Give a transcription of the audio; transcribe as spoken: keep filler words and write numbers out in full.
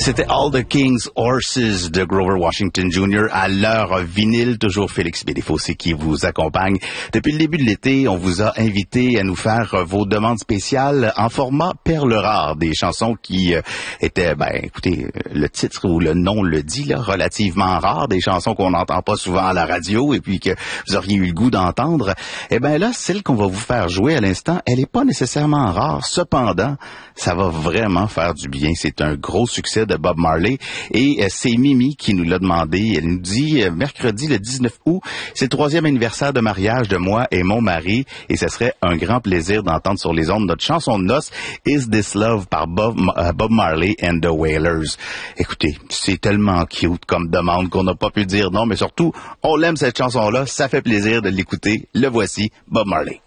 C'était All the King's Horses de Grover Washington junior à l'heure vinyle. Toujours Félix Bédéfossé qui vous accompagne. Depuis le début de l'été, on vous a invité à nous faire vos demandes spéciales en format perles rares. Des chansons qui euh, étaient, ben écoutez, le titre ou le nom le dit, là, relativement rares. Des chansons qu'on n'entend pas souvent à la radio et puis que vous auriez eu le goût d'entendre. Eh ben là, celle qu'on va vous faire jouer à l'instant, elle n'est pas nécessairement rare. Cependant, ça va vraiment faire du bien. C'est un gros succès de Bob Marley et euh, c'est Mimi qui nous l'a demandé. Elle nous dit euh, mercredi le dix-neuf août, c'est le troisième anniversaire de mariage de moi et mon mari et ce serait un grand plaisir d'entendre sur les ondes notre chanson de noces Is This Love par Bob, euh, Bob Marley and the Wailers. Écoutez, c'est tellement cute comme demande qu'on n'a pas pu dire non, mais surtout, on l'aime cette chanson-là, ça fait plaisir de l'écouter. Le voici, Bob Marley.